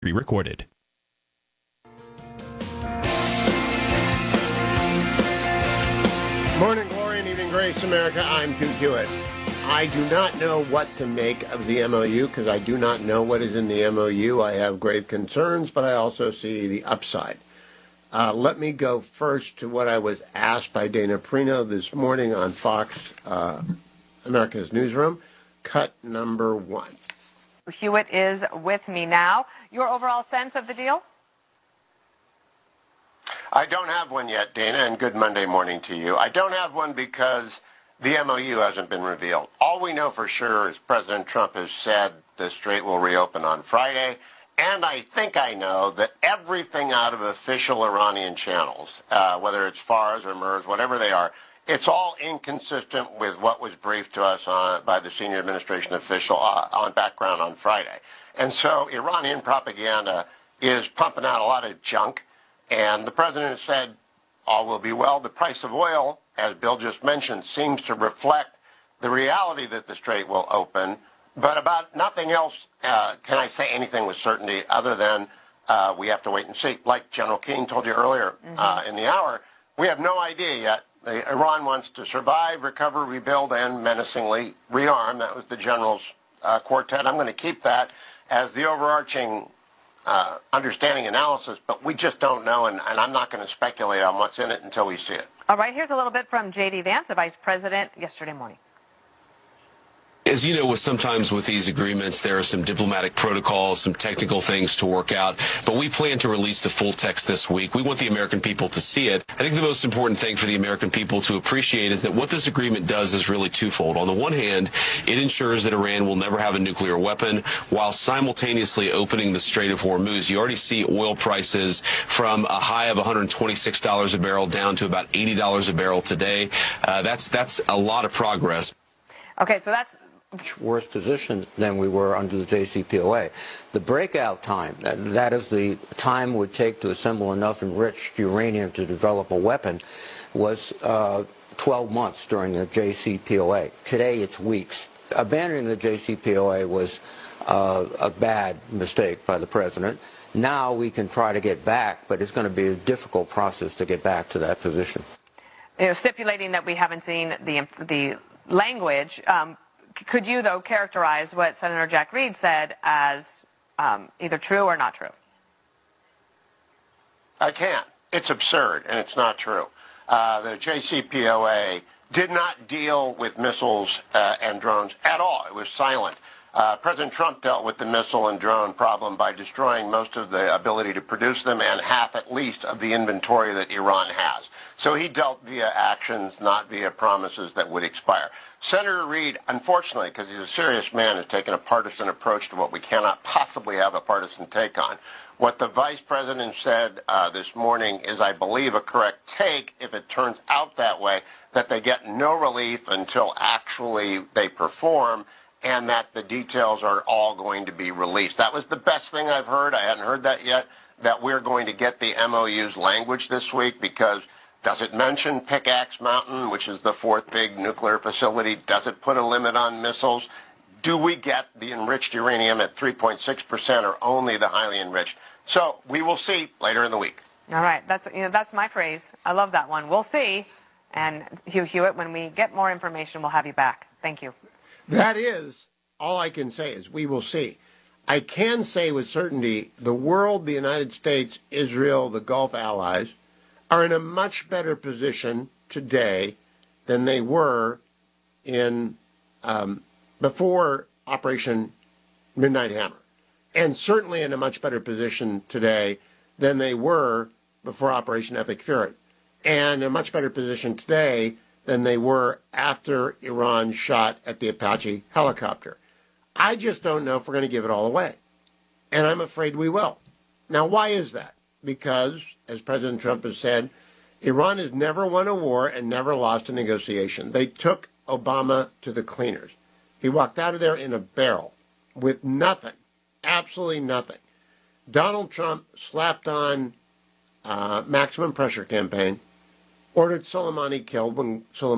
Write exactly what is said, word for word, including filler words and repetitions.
Recorded. Morning glory and evening grace, America. I'm Hugh Hewitt. I do not know what to make of the M O U because I do not know what is in the M O U. I have grave concerns, but I also see the upside. Uh, let me go first to what I was asked by Dana Perino this morning on Fox, uh, America's Newsroom. Cut number one. Hewitt is with me now. Your overall sense of the deal? I don't have one yet, Dana, and good Monday morning to you. I don't have one because the M O U hasn't been revealed. All we know for sure is President Trump has said the strait will reopen on Friday, and I think I know that everything out of official Iranian channels, uh, whether it's Fars or MERS, whatever they are, it's all inconsistent with what was briefed to us on, by the senior administration official uh, on background on Friday. And so Iranian propaganda is pumping out a lot of junk. And the president has said, all will be well. The price of oil, as Bill just mentioned, seems to reflect the reality that the strait will open. But about nothing else uh, can I say anything with certainty other than uh, we have to wait and see. Like General King told you earlier mm-hmm. uh, in the hour, we have no idea yet. The, Iran wants to survive, recover, rebuild, and menacingly rearm. That was the general's uh, quartet. I'm going to keep that as the overarching uh, understanding analysis, but we just don't know, and, and I'm not going to speculate on what's in it until we see it. All right, here's a little bit from J D Vance, the vice president, yesterday morning. As you know, with sometimes with these agreements, there are some diplomatic protocols, some technical things to work out, but we plan to release the full text this week. We want the American people to see it. I think the most important thing for the American people to appreciate is that what this agreement does is really twofold. On the one hand, it ensures that Iran will never have a nuclear weapon while simultaneously opening the Strait of Hormuz. You already see oil prices from a high of one hundred twenty-six dollars a barrel down to about eighty dollars a barrel today. Uh, that's, that's a lot of progress. Okay, so that's much worse position than we were under the J C P O A. The breakout time, that, that is the time it would take to assemble enough enriched uranium to develop a weapon, was uh, twelve months during the J C P O A. Today it's weeks. Abandoning the J C P O A was uh, a bad mistake by the president. Now we can try to get back, but it's going to be a difficult process to get back to that position. You know, stipulating that we haven't seen the, the language, um, could you, though, characterize what Senator Jack Reed said as um, either true or not true? I can. It's absurd, and it's not true. Uh, the J C P O A did not deal with missiles uh, and drones at all. It was silent. Uh, President Trump dealt with the missile and drone problem by destroying most of the ability to produce them and half at least of the inventory that Iran has. So he dealt via actions, not via promises that would expire. Senator Reid, unfortunately, because he's a serious man, has taken a partisan approach to what we cannot possibly have a partisan take on. What the vice president said uh, this morning is, I believe, a correct take if it turns out that way, that they get no relief until actually they perform, and that the details are all going to be released. That was the best thing I've heard. I hadn't heard that yet, that we're going to get the M O U's language this week, because does it mention Pickaxe Mountain, which is the fourth big nuclear facility? Does it put a limit on missiles? Do we get the enriched uranium at three point six percent or only the highly enriched? So we will see later in the week. All right. That's, you know, that's my phrase. I love that one. We'll see. And Hugh Hewitt, when we get more information, we'll have you back. Thank you. That is, all I can say is we will see. I can say with certainty the world, the United States, Israel, the Gulf allies, are in a much better position today than they were in um, before Operation Midnight Hammer, and certainly in a much better position today than they were before Operation Epic Fury, and a much better position today than they were after Iran shot at the Apache helicopter. I just don't know if we're going to give it all away, and I'm afraid we will. Now, why is that? Because, as President Trump has said, Iran has never won a war and never lost a negotiation. They took Obama to the cleaners. He walked out of there in a barrel with nothing, absolutely nothing. Donald Trump slapped on uh, maximum pressure campaign, ordered Soleimani killed when Soleimani